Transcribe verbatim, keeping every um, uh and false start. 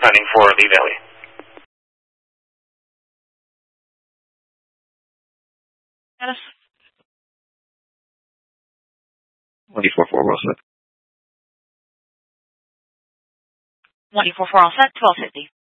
planning for Lee Valley. Dennis? twenty-four four, all set. twenty-four four, all set. twelve fifty.